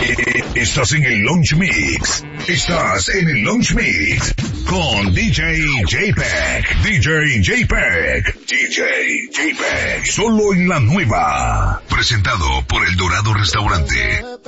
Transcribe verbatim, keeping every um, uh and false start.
Estás en el Launch Mix. Estás en el Launch Mix con D J J-Pack. D J J-Pack. D J J-Pack. Solo en la nueva. Presentado por El Dorado Restaurante.